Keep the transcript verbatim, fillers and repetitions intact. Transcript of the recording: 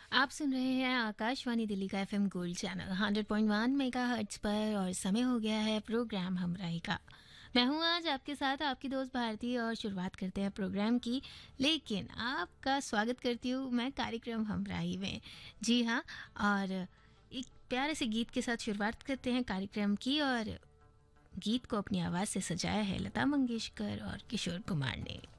आप सुन रहे हैं आकाशवाणी दिल्ली का FM gold channel hundred point one megahertz पर और समय हो गया है प्रोग्राम हमराही का। मैं हूं आज आपके साथ आपकी दोस्त भारती और शुरुआत करते हैं प्रोग्राम की। लेकिन आपका स्वागत करती हूं मैं कार्यक्रम हमराही में। जी हाँ, और एक प्यारे से गीत के साथ शुरुआत करते हैं कार्यक्रम की। और गीत को अपनी आवाज़ से सजाया है लता मंगेशकर और किशोर कुमार ने।